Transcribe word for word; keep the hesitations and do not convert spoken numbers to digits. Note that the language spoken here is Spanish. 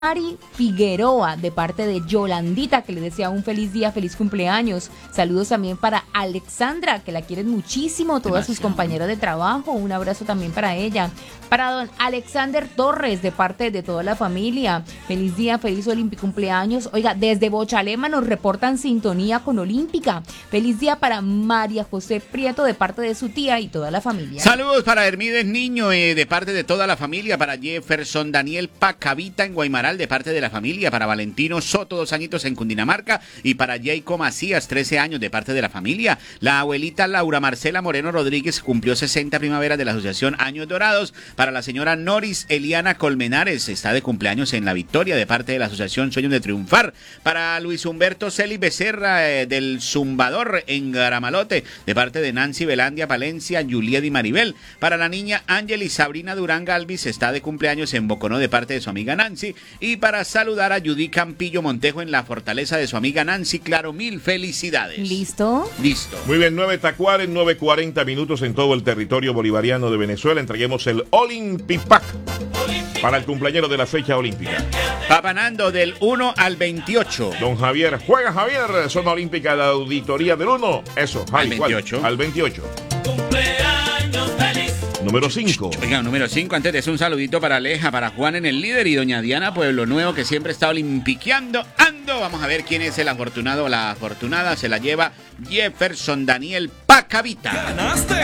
Ari Figueroa, de parte de Yolandita, que le desea un feliz día, feliz cumpleaños. Saludos también para Alexandra, que la quieren muchísimo, todas sus compañeras de trabajo. Un abrazo también para ella. Para don Alexander Torres, de parte de toda la familia. Feliz día, feliz olímpico cumpleaños. Oiga, desde Bochalema nos reportan sintonía con Olímpica. Feliz día para María José Prieto, de parte de su tía y toda la familia. Saludos para Hermídez Niño, eh, de parte de toda la familia. Para Jefferson Daniel Pacavita en Guaymaral, de parte de la familia. Para Valentino Soto, dos añitos en Cundinamarca. Y para Jacob Macías, trece años, de parte de la familia. La abuelita Laura Marcela Moreno Rodríguez cumplió sesenta primaveras de la Asociación Años Dorados. Para la señora Noris Eliana Colmenares, está de cumpleaños en La Victoria, de parte de la Asociación Sueños de Triunfar. Para Luis Humberto Celi Becerra, eh, del Zumbador en Garamalote, de parte de Nancy Belandia Palencia, Juliet y Maribel. Para la niña Ángel y Sabrina Durán Galvis, está de cumpleaños en Boconó, de parte de su amiga Nancy. Y para saludar a Judy Campillo Montejo en la fortaleza de su amiga Nancy, claro, mil felicidades. ¿Listo? Listo. Muy bien, nueve Tacuares, nueve cuarenta minutos en todo el territorio bolivariano de Venezuela. Entreguemos el Olympipack para el cumpleañero de la fecha olímpica. Papanando del uno al veintiocho. Don Javier, juega Javier, zona olímpica de auditoría del uno. Eso, Javi, al veintiocho. ¿cuál? Al veintiocho. Cumpleaños feliz. Número cinco. Oiga, número cinco, antes de eso un saludito para Aleja, para Juan en el líder y doña Diana Pueblo Nuevo, que siempre está olimpiqueando. Ando, vamos a ver quién es el afortunado o la afortunada. Se la lleva Jefferson Daniel Pacavita. ¡Ganaste!